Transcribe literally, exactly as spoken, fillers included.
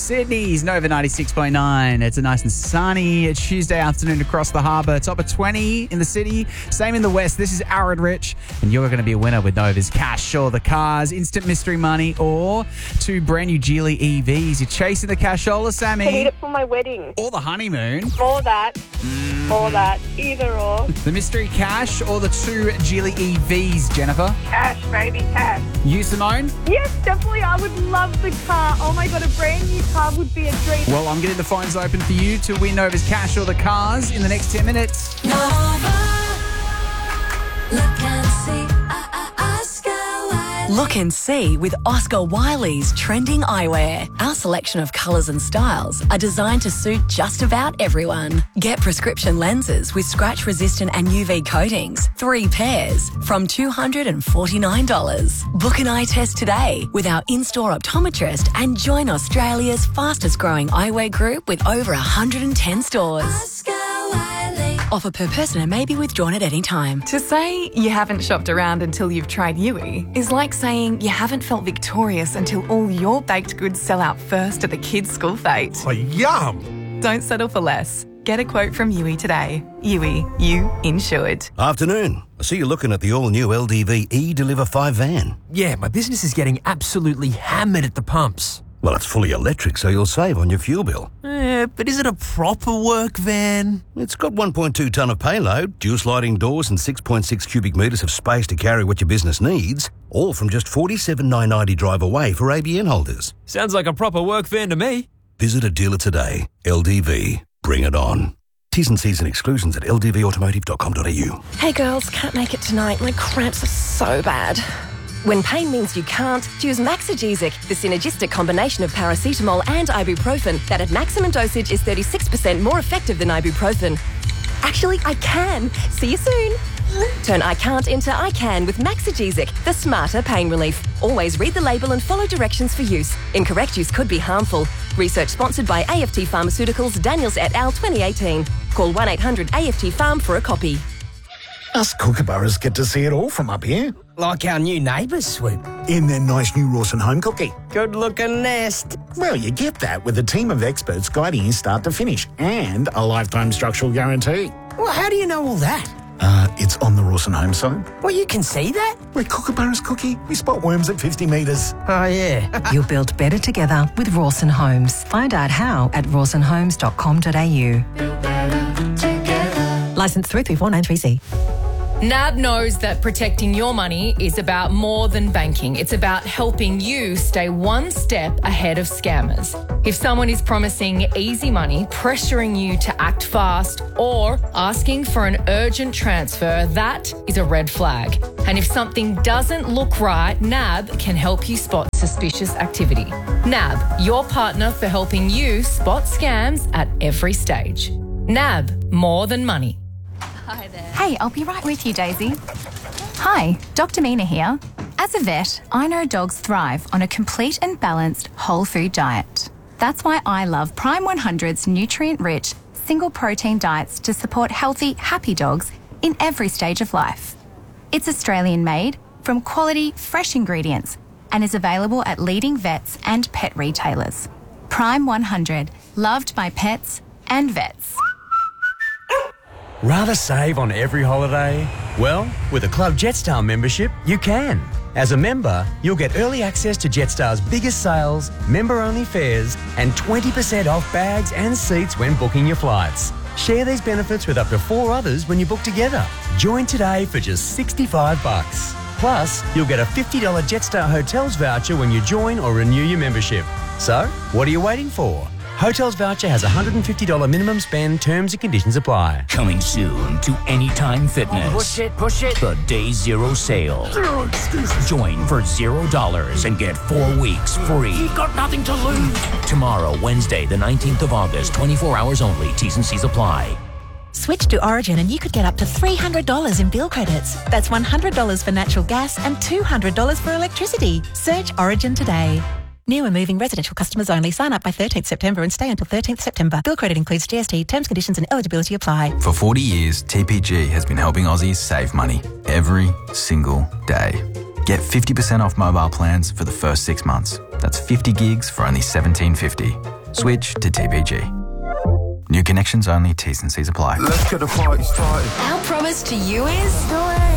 Sydney's Nova ninety-six point nine. It's a nice and sunny Tuesday afternoon across the harbour. Top of twenty in the city, same in the west. This is Aaron Rich, and you're going to be a winner with Nova's cash or the cars, instant mystery money, or two brand new Geely E Vs. You're chasing the cashola, Sammy. I need it for my wedding. Or the honeymoon. Or that. Mm. Or that. Either or. The mystery cash or the two Geely E Vs, Jennifer? Cash, baby, cash. You, Simone? Yes, definitely. I would love the car. Oh my God, a brand new car would be a dream. Well, I'm getting the phones open for you to win Nova's cash or the cars in the next ten minutes. Nova, look and see, uh, uh, Oscar Wiley. Look and see with Oscar Wiley's trending eyewear. Our selection of colours and styles are designed to suit just about everyone. Get prescription lenses with scratch-resistant and U V coatings, three pairs, from two hundred forty-nine dollars. Book an eye test today with our in-store optometrist and join Australia's fastest-growing eyewear group with over one hundred ten stores. Oscar Wiley. Offer per person and may be withdrawn at any time. To say you haven't shopped around until you've tried Yui is like saying you haven't felt victorious until all your baked goods sell out first at the kids' school fete. Oh, yum! Don't settle for less. Get a quote from Yui today. Yui, you insured. Afternoon. I see you're looking at the all-new L D V E-Deliver five van. Yeah, my business is getting absolutely hammered at the pumps. Well, it's fully electric, so you'll save on your fuel bill. Eh, but is it a proper work van? It's got one point two tonne of payload, dual sliding doors and six point six cubic metres of space to carry what your business needs, all from just forty-seven thousand nine hundred ninety drive away for A B N holders. Sounds like a proper work van to me. Visit a dealer today. L D V. Bring it on. T's and C's and exclusions at l d v automotive dot com dot a u. Hey girls, can't make it tonight. My cramps are so bad. When pain means you can't, choose Maxigesic, the synergistic combination of paracetamol and ibuprofen that at maximum dosage is thirty-six percent more effective than ibuprofen. Actually, I can. See you soon. Turn I can't into I can with Maxigesic, the smarter pain relief. Always read the label and follow directions for use. Incorrect use could be harmful. Research sponsored by A F T Pharmaceuticals, Daniels et al. twenty eighteen. Call one eight hundred A F T Pharm for a copy. Us kookaburras get to see it all from up here. Like our new neighbours, Swoop. In their nice new Rawson home cookie. Good-looking nest. Well, you get that with a team of experts guiding you start to finish and a lifetime structural guarantee. Well, how do you know all that? Uh, it's on the Rawson home site. Well, you can see that? We're kookaburras cookie. We spot worms at fifty metres. Oh, yeah. You'll build better together with Rawson Homes. Find out how at rawson homes dot com dot a u. Licence three three four nine three C. N A B knows that protecting your money is about more than banking. It's about helping you stay one step ahead of scammers. If someone is promising easy money, pressuring you to act fast, or asking for an urgent transfer, that is a red flag. And if something doesn't look right, N A B can help you spot suspicious activity. N A B, your partner for helping you spot scams at every stage. N A B, more than money. Hi there. Hey, I'll be right with you, Daisy. Hi, Doctor Mina here. As a vet, I know dogs thrive on a complete and balanced whole food diet. That's why I love Prime one hundred's nutrient-rich, single-protein diets to support healthy, happy dogs in every stage of life. It's Australian-made, from quality, fresh ingredients, and is available at leading vets and pet retailers. Prime one hundred, loved by pets and vets. Rather save on every holiday? Well, with a Club Jetstar membership, you can. As a member, you'll get early access to Jetstar's biggest sales, member-only fares, and twenty percent off bags and seats when booking your flights. Share these benefits with up to four others when you book together. Join today for just sixty-five bucks. Plus, you'll get a fifty dollars Jetstar Hotels voucher when you join or renew your membership. So, what are you waiting for? Hotels voucher has a one hundred fifty dollars minimum spend. Terms and conditions apply. Coming soon to Anytime Fitness. Push it, push it. The Day Zero Sale. Zero excuses. Join for zero dollars and get four weeks free. You've got nothing to lose. Tomorrow, Wednesday, the nineteenth of August, twenty-four hours only. T's and C's apply. Switch to Origin and you could get up to three hundred dollars in bill credits. That's one hundred dollars for natural gas and two hundred dollars for electricity. Search Origin today. New and moving residential customers only. Sign up by thirteenth September and stay until thirteenth September. Bill credit includes G S T. Terms, conditions and eligibility apply. For forty years, T P G has been helping Aussies save money every single day. Get fifty percent off mobile plans for the first six months. That's fifty gigs for only seventeen fifty. Switch to T P G. New connections only, T's and C's apply. Let's get the party started. Our promise to you is